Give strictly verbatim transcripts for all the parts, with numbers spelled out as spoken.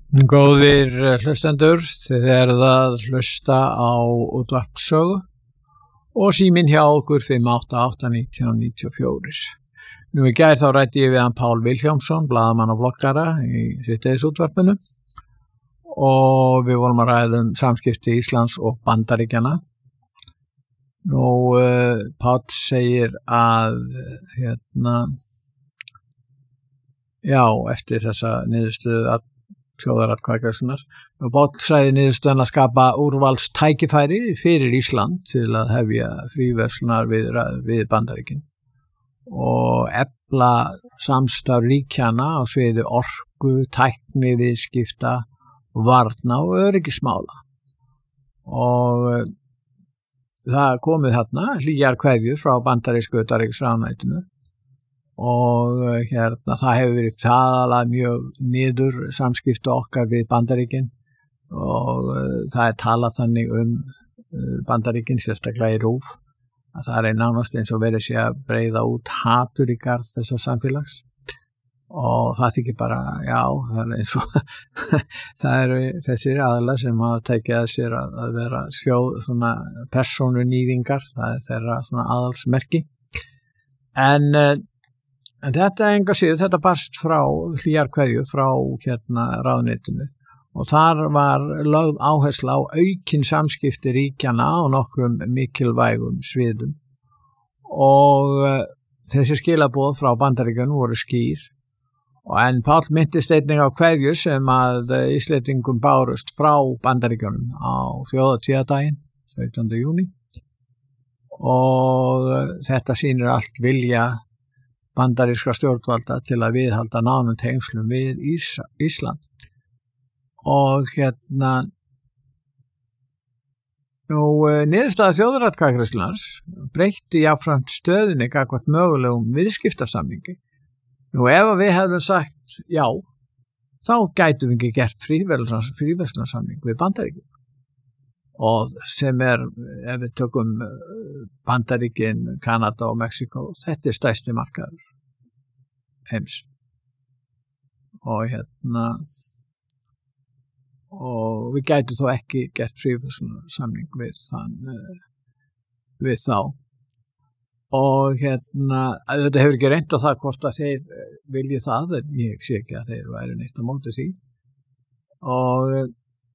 Góðir hlustendur, þið eruð að hlusta á útvarpssögu og síminn hjá okkur fimm átta átta nítján níutíu og fjögur. Nú í gær þá ræddi ég við hann Pál Vilhjálmsson, blaðamann og bloggara í síðdegisútvarpinu og við vorum að ræða um samskipti Íslands og Bandaríkjanna. Nú uh, Pál segir að hérna já, eftir þessa niðurstöðu að þjóðaratkvæðagreiðslunnar og Páll sagði niðurstöðuna að skapa úrvalstækifæri fyrir Ísland til að hefja fríverslunar við, við Bandaríkin og efla samstarf ríkjanna á sviði orku, tækni, viðskipta, varna og öryggismála. Og það komið þarna hlýjar kveðjur frá bandarísku utanríkisráðuneytinu og hérna það hefur verið fæðalega mjög niður samskipti okkar við Bandaríkin og uh, það er talað þannig um uh, Bandaríkin, sérstaklega í RÚV, að það er nánast eins og verið sé að breiða út hatur í garð þessa samfélags og það þykir bara, já, það er eins og það eru þessir aðilar sem hafa tekið að sér að, að vera sjóð svona persónunýðingar, það er þeirra svona aðalsmerki en uh, En þetta enga síður, þetta barst frá hlýjar kveðju frá hérna ráðuneytinu og þar var lögð áhersla á aukin samskipti ríkjanna á nokkrum mikilvægum sviðum og uh, þessi skilaboð frá Bandaríkjunum voru skýr og en Páll minntist einnig á kveðju sem að Íslendingum bárust frá Bandaríkjunum á þjóðhátíðardaginn sautjánda júní og uh, þetta sýnir allt vilja bandarískra stjórnvalda til að viðhalda nánum tengslum við Ís Ísland og hérna nú niðurstaða þjóðaratkvæðagreiðslunnar breytti jafnframt stöðunni gagnvart mögulegum viðskiptasamningi. Nú ef við hefðum sagt já, þá gætum við ekki gert fríverslunarsamning við Bandaríkin og sem er, ef við tökum Bandaríkin, Kanada og Mexíkó, þetta er stærsti markaður heims og hérna og við gætum þó ekki gert fríverslunarsamning við þann við þá og hérna þetta hefur ekki reynt á það hvort að þeir vilji það en ég sé ekki að þeir væri neitt á móti því og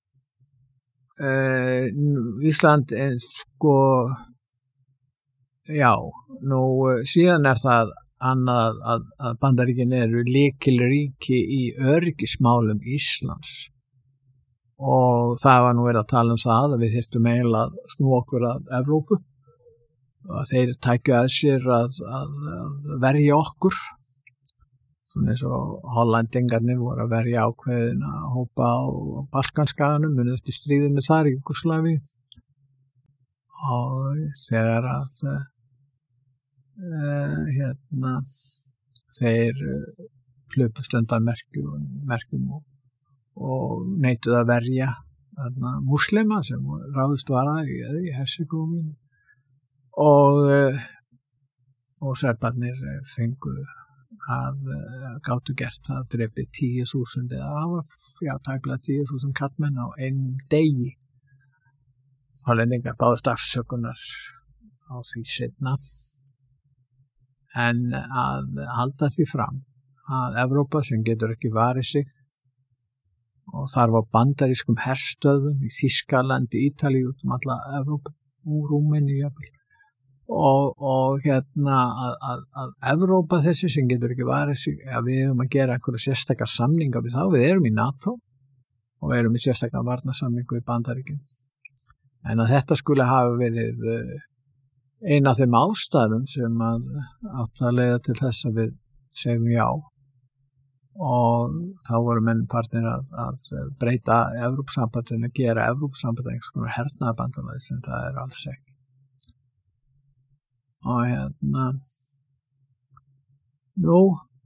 Uh, Ísland en sko já, nú síðan er það annað að, að Bandaríkin eru lykilríki í öryggismálum Íslands og það var nú verið að tala um það að við þyrftum eiginlega að snúa okkur að Evrópu og að þeir tækju að sér að, að, að verja okkur svona eins og Hollendingarnir voru að verja ákveðin að hópa á Balkanskaganum munið eftir stríðinu þar í Júgóslavíu og þegar að uh, hérna þeir uh, hlupust undan merkjum, merkjum og, og neituðu að verja þarna múslima sem ráðist var að í, í Hersegóvínu og uh, og serbarnir fengu að uh, gátu gert það drepi tíu þúsund eða já, tæplega tíu þúsund kallmenn á einum degi. Hollendingar báðust afsökunar á því seinna en að halda því fram að Evrópa sem getur ekki varið sig og þar var bandarískum herstöðum í Þýskalandi, Ítalíu, út um alla Evrópu, úr Rúmeníu jafnvel Og, og hérna að, að, að Evrópa þessi sem getur ekki varið sig að við erum að gera einhverja sérstakar samninga við þá, við erum í NATO og við erum í sérstakar varnarsamningu við Bandaríkin en að þetta skulle hafa verið eina af þeim ástæðum sem að átt að leiða til þess að við segjum já og þá voru menn partnir að, að breyta Evrópusambandinu, að gera Evrópusambandinu einhvers konar hernaðarbandalagi sem það er alls ekki og hérna nú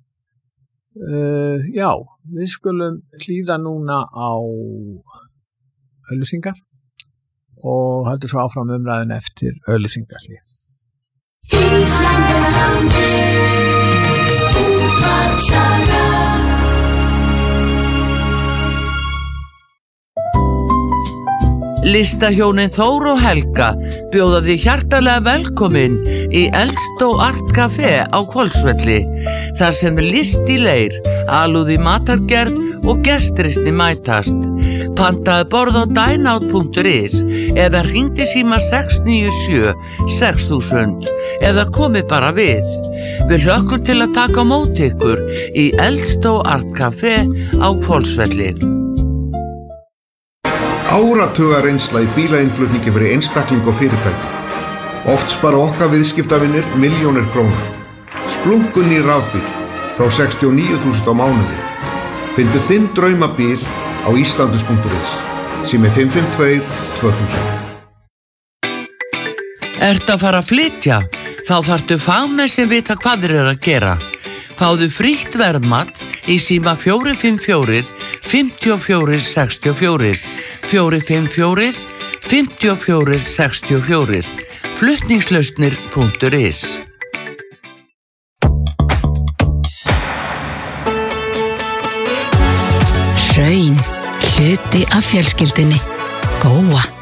uh, já, við skulum hlýða núna á auglýsingar og heldur svo áfram umræðin eftir auglýsingar Íslandalandi útvarpssaga Listahjónin Þór og Helga bjóða þig hjartalega velkomin í Eldstó Art Café á Hvolsvelli, þar sem list í leir, alúð í matargerð og gestrisni mætast. Pantaðu borð á dineout punktur is eða hringdu í síma sex níu sjö sex þúsund eða komi bara við. Við hlökkum til að taka á móti ykkur í Eldstó Art Café á Hvolsvelli. Áratuga reynsla í bílainnflutningi fyrir einstakling og fyrirtæki. Oft spara okkar viðskiptavinir milljónir króna. Splunkunni rafbíl frá sextíu og níu þúsund á mánuði. Fyndu þinn draumabíl á islandus punktur is. Sími fimm fimm tvö tvö þúsund. Ertu að fara að flytja? Þá þarftu fagmenn sem vita hvað þeir eru að gera. Fáðu frítt verðmat í síma fjögur fimm fjögur fimm fjögur sex fjögur, fjögur fimm fjögur fimm fjögur sex fjögur, flutningslausnir punktur is. Hraun, hluti af fjölskyldunni. Góa.